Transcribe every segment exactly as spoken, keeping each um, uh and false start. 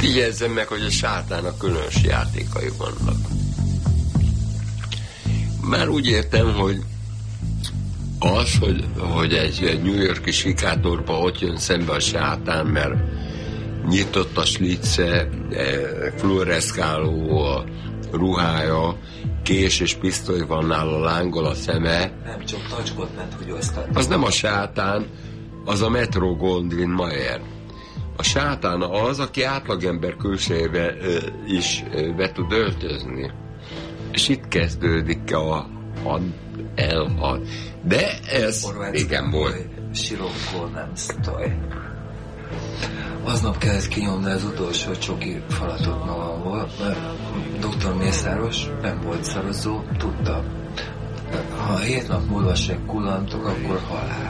Jegyezzem meg, hogy a sátának különös játékai vannak. Már úgy értem, hogy az, hogy, hogy egy New York-i sikátorba ott jön szembe a sátán, mert nyitott a slice, fluoreszkáló a ruhája, kés és pisztoly van nála, lángol a szeme. Nem, csak tacskot ment, hogy osztatni. Az nem a sátán, az a Metro Goldwyn Mayer. A sátán az, aki átlagember külsejébe is be tud öltözni. És itt kezdődik a had, elhad. De ez régen volt. Sirokkor nem sztoj. Aznap kellett kinyomni az utolsó csoki falatot magamból, mert doktor Mészáros nem volt szarozó, tudta. Ha hét nap múlva se kullantok, akkor halál.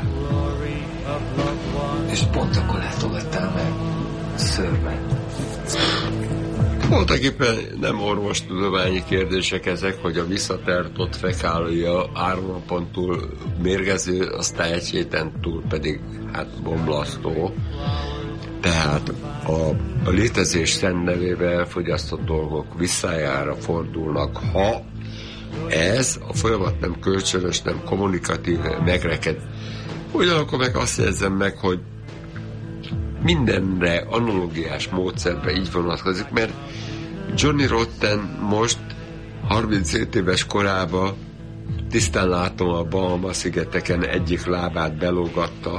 És pont akkor látogattál meg szörben. Voltak éppen nem orvostudományi kérdések ezek, hogy a visszatartott fekália árnapon túl mérgező, aztán egy héten túl pedig hát bomlasztó. Tehát a, a létezés szent nevébe elfogyasztott dolgok visszájára fordulnak, ha ez a folyamat nem kölcsönös, nem kommunikatív, megreked. Ugyanakkor meg azt érzem meg, hogy mindenre analógiás módszerben így vonatkozik, mert Johnny Rotten most harminchét éves korában tisztán látom a Bahama-szigeteken egyik lábát belógatta.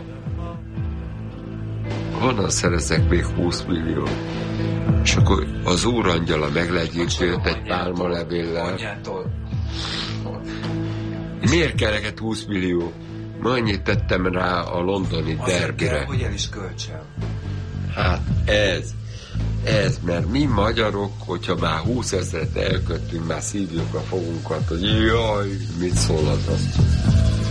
Honnan szerezek még húsz millió? És akkor az úrangyala meglegyint őt egy pálmalevéllel. Miért kell neked húsz millió? Ma annyit tettem rá a londoni derbire. Azért kell, hogy el is költsem. Hát ez, ez, mert mi magyarok, hogyha már húszezret elköttünk, már szívjuk a fogunkat, hogy jaj, mit szól az azt.